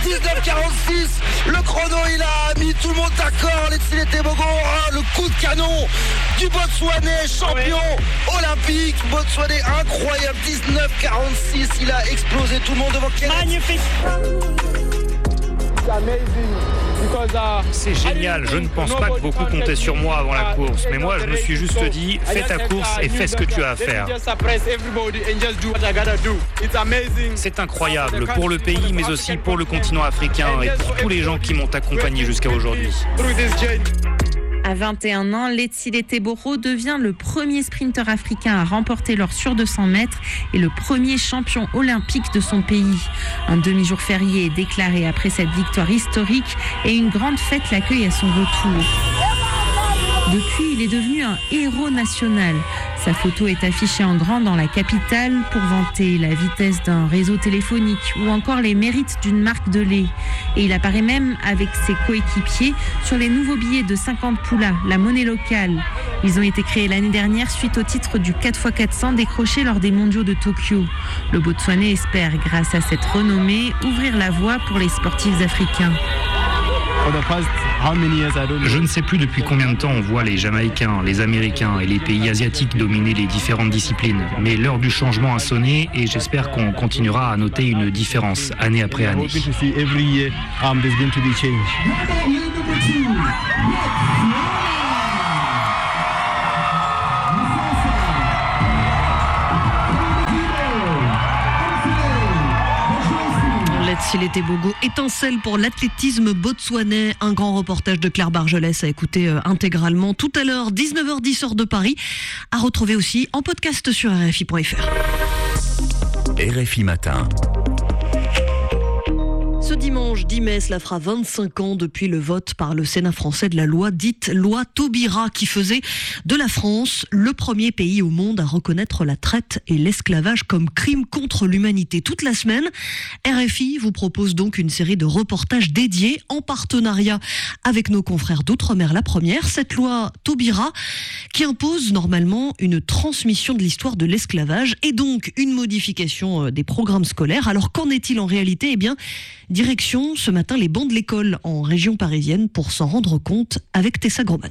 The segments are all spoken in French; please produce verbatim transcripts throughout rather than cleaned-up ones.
dix-neuf quarante-six, le chrono il a mis tout le monde d'accord. Letsile Tebogo, le coup de canon du Botswanais, champion olympique. Botswanais incroyable, dix-neuf quarante-six, il a explosé tout le monde devant Kenneth. Magnifique. C'est génial, je ne pense pas que beaucoup comptaient sur moi avant la course, mais moi je me suis juste dit, fais ta course et fais ce que tu as à faire. C'est incroyable pour le pays, mais aussi pour le continent africain et pour tous les gens qui m'ont accompagné jusqu'à aujourd'hui. À vingt et un ans, Letsile Teboro devient le premier sprinter africain à remporter l'or sur deux cents mètres et le premier champion olympique de son pays. Un demi-jour férié est déclaré après cette victoire historique et une grande fête l'accueille à son retour. Depuis, il est devenu un héros national. Sa photo est affichée en grand dans la capitale pour vanter la vitesse d'un réseau téléphonique ou encore les mérites d'une marque de lait. Et il apparaît même avec ses coéquipiers sur les nouveaux billets de cinquante poulas, la monnaie locale. Ils ont été créés l'année dernière suite au titre du quatre fois quatre cents décroché lors des mondiaux de Tokyo. Le Botswanais espère, grâce à cette renommée, ouvrir la voie pour les sportifs africains. Je ne sais plus depuis combien de temps on voit les Jamaïcains, les Américains et les pays asiatiques dominer les différentes disciplines. Mais l'heure du changement a sonné et j'espère qu'on continuera à noter une différence année après année. Letsile Tebogo étincelle pour l'athlétisme botswanais. Un grand reportage de Claire Bargelès à écouter euh, intégralement tout à l'heure, dix-neuf heures dix heure de Paris, à retrouver aussi en podcast sur R F I point F R. R F I Matin. Ce dimanche dix mai, cela fera vingt-cinq ans depuis le vote par le Sénat français de la loi dite loi Taubira, qui faisait de la France le premier pays au monde à reconnaître la traite et l'esclavage comme crime contre l'humanité. Toute la semaine, R F I vous propose donc une série de reportages dédiés en partenariat avec nos confrères d'Outre-mer. La première, cette loi Taubira qui impose normalement une transmission de l'histoire de l'esclavage et donc une modification des programmes scolaires. Alors qu'en est-il en réalité ? Eh bien, direction ce matin les bancs de l'école en région parisienne pour s'en rendre compte avec Tessa Groman.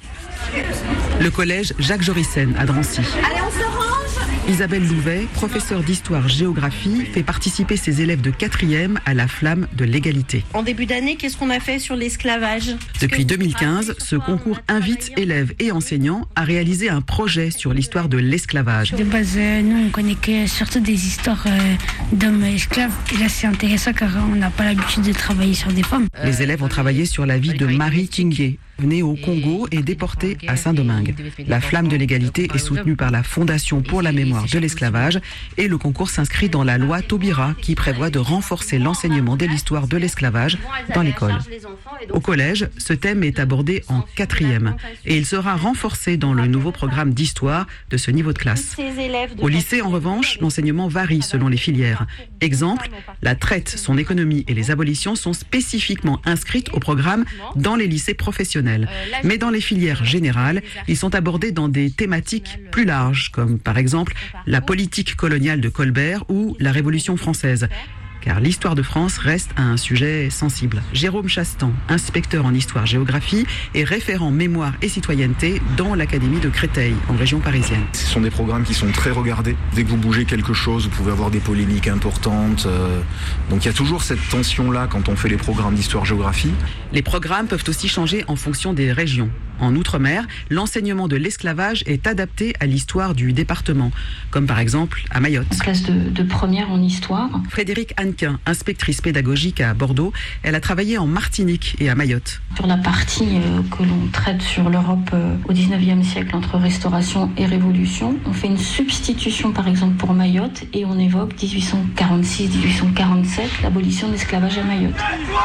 Le collège Jacques Jorissen à Drancy. Allez, on se range. Isabelle Louvet, professeure d'histoire-géographie, fait participer ses élèves de quatrième à la flamme de l'égalité. En début d'année, qu'est-ce qu'on a fait sur l'esclavage ? Depuis deux mille quinze, ce concours invite élèves et enseignants à réaliser un projet sur l'histoire de l'esclavage. De base, euh, nous, on connaît que surtout des histoires euh, d'hommes esclaves. Et là, c'est intéressant car on n'a pas l'habitude de travailler sur des femmes. Les élèves ont travaillé sur la vie de Marie Tingé, née au Congo et déportée à Saint-Domingue. La flamme de l'égalité est soutenue par la Fondation pour la mémoire de l'esclavage et le concours s'inscrit dans la loi Taubira qui prévoit de renforcer l'enseignement de l'histoire de l'esclavage dans l'école. Au collège, ce thème est abordé en quatrième et il sera renforcé dans le nouveau programme d'histoire de ce niveau de classe. Au lycée, en revanche, l'enseignement varie selon les filières. Exemple, la traite, son économie et les abolitions sont spécifiquement inscrites au programme dans les lycées professionnels. Mais dans les filières générales, ils sont abordés dans des thématiques plus larges, comme par exemple la politique coloniale de Colbert ou la Révolution française. Car l'histoire de France reste un sujet sensible. Jérôme Chastan, inspecteur en histoire-géographie et référent mémoire et citoyenneté dans l'Académie de Créteil, en région parisienne. Ce sont des programmes qui sont très regardés. Dès que vous bougez quelque chose, vous pouvez avoir des polémiques importantes. Donc il y a toujours cette tension-là quand on fait les programmes d'histoire-géographie. Les programmes peuvent aussi changer en fonction des régions. En Outre-mer, l'enseignement de l'esclavage est adapté à l'histoire du département, comme par exemple à Mayotte. En classe de, de première en histoire. Frédéric Hannequin, inspectrice pédagogique à Bordeaux, elle a travaillé en Martinique et à Mayotte. Sur la partie euh, que l'on traite sur l'Europe euh, au dix-neuvième siècle entre Restauration et Révolution, on fait une substitution par exemple pour Mayotte et on évoque dix-huit cent quarante-six dix-huit cent quarante-sept, l'abolition de l'esclavage à Mayotte.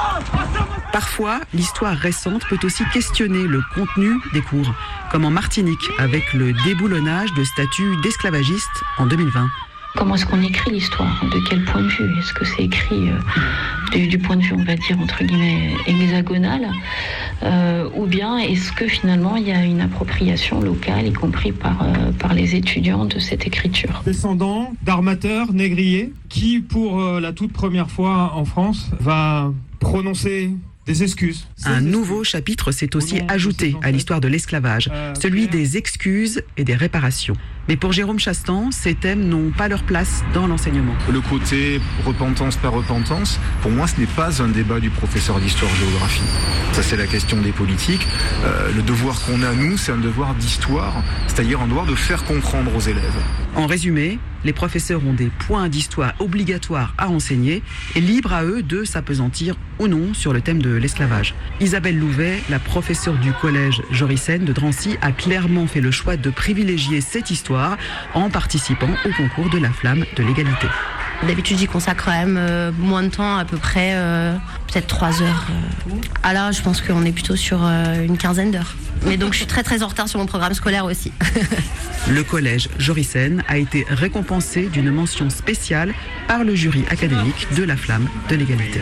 Parfois, l'histoire récente peut aussi questionner le contenu des cours, comme en Martinique avec le déboulonnage de statuts d'esclavagistes en deux mille vingt. Comment est-ce qu'on écrit l'histoire ? De quel point de vue ? Est-ce que c'est écrit euh, du, du point de vue, on va dire, entre guillemets, hexagonal ? euh, ou bien est-ce que finalement il y a une appropriation locale, y compris par, euh, par les étudiants de cette écriture. Descendant d'armateurs négriers qui, pour euh, la toute première fois en France, va prononcer des excuses. Un nouveau chapitre s'est aussi ajouté à l'histoire de l'esclavage, celui des excuses et des réparations. Mais pour Jérôme Chastan, ces thèmes n'ont pas leur place dans l'enseignement. Le côté repentance par repentance, pour moi, ce n'est pas un débat du professeur d'histoire-géographie. Ça, c'est la question des politiques. Euh, le devoir qu'on a, nous, c'est un devoir d'histoire, c'est-à-dire un devoir de faire comprendre aux élèves. En résumé, les professeurs ont des points d'histoire obligatoires à enseigner et libre à eux de s'apesantir ou non sur le thème de l'esclavage. Isabelle Louvet, la professeure du collège Joricène de Drancy, a clairement fait le choix de privilégier cette histoire en participant au concours de la flamme de l'égalité. D'habitude, j'y consacre quand même euh, moins de temps, à peu près euh, peut-être trois heures. Euh. Ah là, je pense qu'on est plutôt sur euh, une quinzaine d'heures. Mais donc, je suis très très en retard sur mon programme scolaire aussi. Le collège Joricène a été récompensé d'une mention spéciale par le jury académique de la flamme de l'égalité.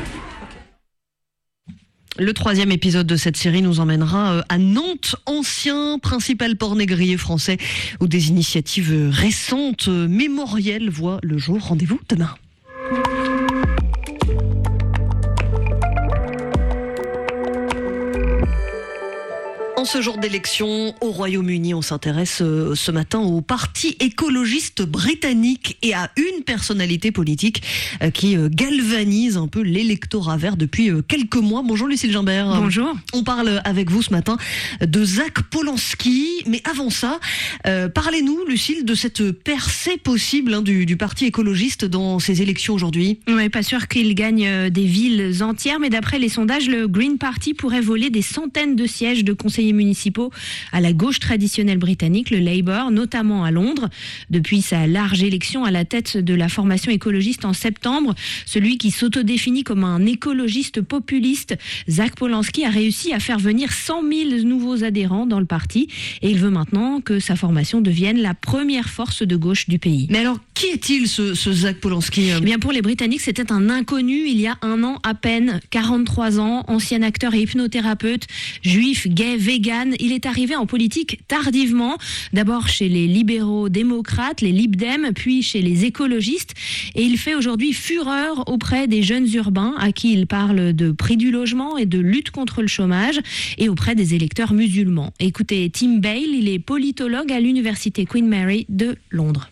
Le troisième épisode de cette série nous emmènera à Nantes, ancien principal port négrier français, où des initiatives récentes, mémorielles, voient le jour. Rendez-vous demain. En ce jour d'élection au Royaume-Uni, on s'intéresse ce matin au parti écologiste britannique et à une personnalité politique qui galvanise un peu l'électorat vert depuis quelques mois. Bonjour Lucille Gimbert. Bonjour. On parle avec vous ce matin de Zach Polanski, mais avant ça, euh, parlez-nous Lucille de cette percée possible hein, du, du parti écologiste dans ces élections aujourd'hui. Oui, pas sûr qu'il gagne des villes entières, mais d'après les sondages, le Green Party pourrait voler des centaines de sièges de conseillers municipaux à la gauche traditionnelle britannique, le Labour, notamment à Londres. Depuis sa large élection à la tête de la formation écologiste en septembre, celui qui s'autodéfinit comme un écologiste populiste, Zach Polanski, a réussi à faire venir cent mille nouveaux adhérents dans le parti et il veut maintenant que sa formation devienne la première force de gauche du pays. Mais alors, qui est-il ce, ce Zach Polanski ? Eh bien, pour les Britanniques, c'était un inconnu il y a un an à peine, quarante-trois ans, ancien acteur et hypnothérapeute, juif, gay, vegan. Il est arrivé en politique tardivement, d'abord chez les libéraux démocrates, les Lib Dem, puis chez les écologistes. Et il fait aujourd'hui fureur auprès des jeunes urbains à qui il parle de prix du logement et de lutte contre le chômage et auprès des électeurs musulmans. Écoutez, Tim Bale, il est politologue à l'université Queen Mary de Londres.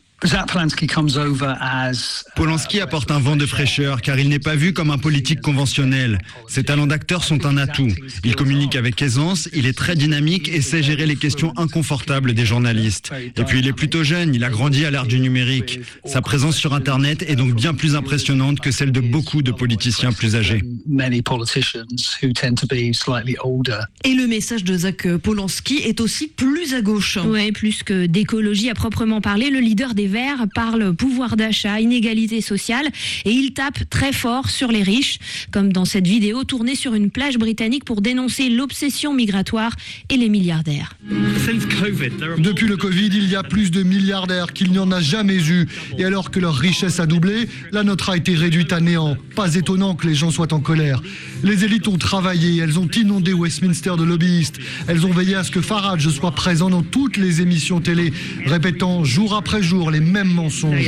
Polanski apporte un vent de fraîcheur car il n'est pas vu comme un politique conventionnel. Ses talents d'acteur sont un atout. Il communique avec aisance, il est très dynamique et sait gérer les questions inconfortables des journalistes. Et puis il est plutôt jeune, il a grandi à l'ère du numérique. Sa présence sur Internet est donc bien plus impressionnante que celle de beaucoup de politiciens plus âgés. Et le message de Zach Polanski est aussi plus à gauche. Oui, plus que d'écologie à proprement parler, le leader des Verts parle pouvoir d'achat, inégalité sociale et il tape très fort sur les riches, comme dans cette vidéo tournée sur une plage britannique pour dénoncer l'obsession migratoire et les milliardaires. Depuis le Covid, il y a plus de milliardaires qu'il n'y en a jamais eu. Et alors que leur richesse a doublé, la nôtre a été réduite à néant. Pas étonnant que les gens soient en colère. Les élites ont travaillé, elles ont inondé Westminster de lobbyistes. Elles ont veillé à ce que Farage soit présent dans toutes les émissions télé, répétant jour après jour les mêmes mensonges.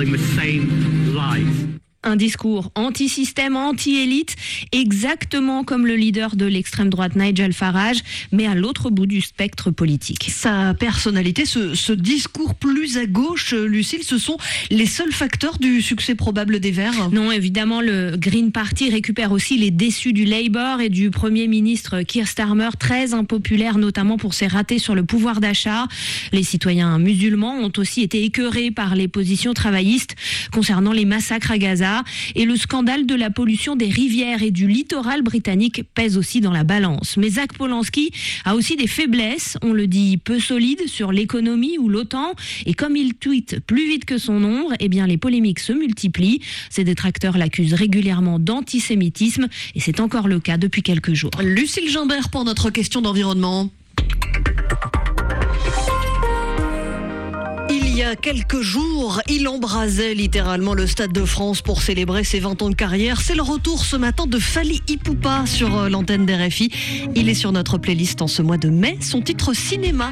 Un discours anti-système, anti-élite, exactement comme le leader de l'extrême droite Nigel Farage, mais à l'autre bout du spectre politique. Sa personnalité, ce, ce discours plus à gauche, Lucille, ce sont les seuls facteurs du succès probable des Verts ? Non, évidemment, le Green Party récupère aussi les déçus du Labour et du Premier ministre Keir Starmer, très impopulaire, notamment pour ses ratés sur le pouvoir d'achat. Les citoyens musulmans ont aussi été écœurés par les positions travaillistes concernant les massacres à Gaza. Et le scandale de la pollution des rivières et du littoral britannique pèse aussi dans la balance. Mais Zach Polanski a aussi des faiblesses, on le dit peu solides, sur l'économie ou l'OTAN. Et comme il tweete plus vite que son ombre, eh bien les polémiques se multiplient. Ses détracteurs l'accusent régulièrement d'antisémitisme et c'est encore le cas depuis quelques jours. Lucille Gimbert pour notre question d'environnement. Il il y a quelques jours, il embrasait littéralement le Stade de France pour célébrer ses vingt ans de carrière. C'est le retour ce matin de Fally Ipupa sur l'antenne d'R F I. Il est sur notre playlist en ce mois de mai. Son titre cinéma